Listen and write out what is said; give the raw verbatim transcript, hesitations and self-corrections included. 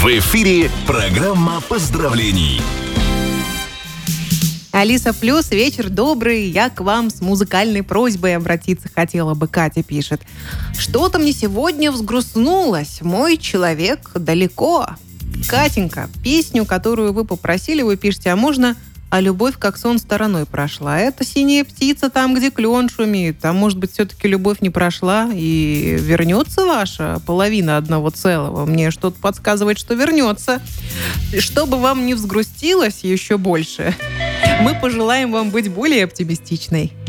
В эфире программа поздравлений. Алиса Плюс, вечер добрый. Я к вам с музыкальной просьбой обратиться хотела бы, Катя пишет. Что-то мне сегодня взгрустнулось. Мой человек далеко. Катенька, песню, которую вы попросили, вы пишете, а можно «А любовь, как сон, стороной прошла». Это «Синяя птица», там, где клен шумит. Там, может быть, все-таки любовь не прошла и вернется ваша половина одного целого. Мне что-то подсказывает, что вернется. Чтобы вам не взгрустилось еще больше, мы пожелаем вам быть более оптимистичной.